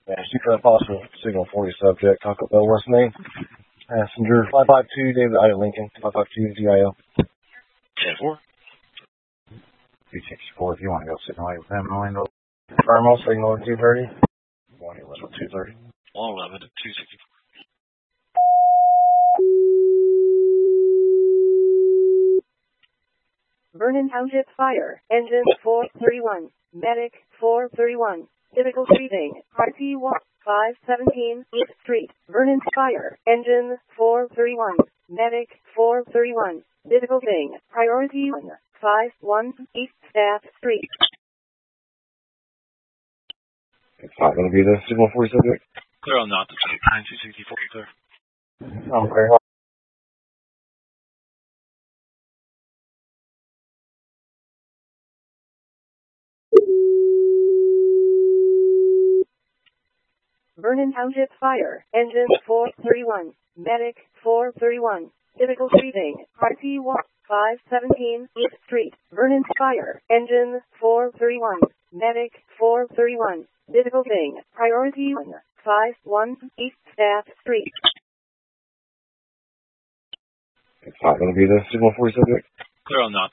Secret possible signal 40 subject, Taco Bell West Main. Passenger 552, David I. Lincoln, 552 DIO. 10-4. 264, if you want to go signal with him, I'll Thermal, signal at 230. 111 at 230. 111 at 264. Vernon Township Fire, Engine 431, Medic 431, typical breathing, RT1, 517 East Street, Vernon Fire, Engine 431, Medic 431, typical thing, priority 1, 51 East Staff Street. It's not going to be the signal 40 subject. Clear on not to 9264, clear. Okay. Vernon Township Fire, Engine 431, Medic 431, typical breathing, RT1, 517 East Street, Vernon Fire, Engine 431, Medic 431, typical thing, priority 1, 51 East Staff Street. It's not going to be the signal 40 subject. Clear on not